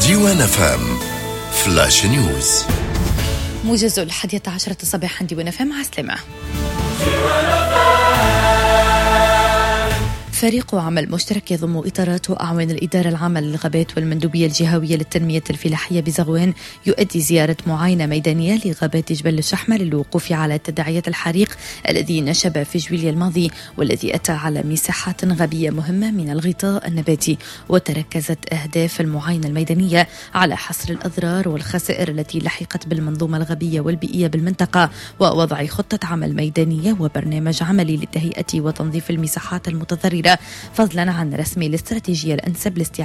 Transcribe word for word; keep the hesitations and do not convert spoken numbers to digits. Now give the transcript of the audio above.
ديوان اف ام فلاش نيوز. موجز الحادية عشرة صباحا ديوان اف ام. عسلامة. فريق عمل مشترك يضم إطارات وأعوان الإدارة العامة للغابات والمندوبية الجهوية للتنمية الفلاحية بزغوان يؤدي زيارة معاينة ميدانية لغابات جبل الشحمة للوقوف على تداعيات الحريق الذي نشب في جويلية الماضي والذي أتى على مساحات غابية مهمة من الغطاء النباتي. وتركزت أهداف المعاينة الميدانية على حصر الأضرار والخسائر التي لحقت بالمنظومة الغابية والبيئية بالمنطقة ووضع خطة عمل ميدانية وبرنامج عملي لتهيئة وتنظيف المساحات المتضررة فضلا عن رسم الاستراتيجية الأنسب لاستيعاب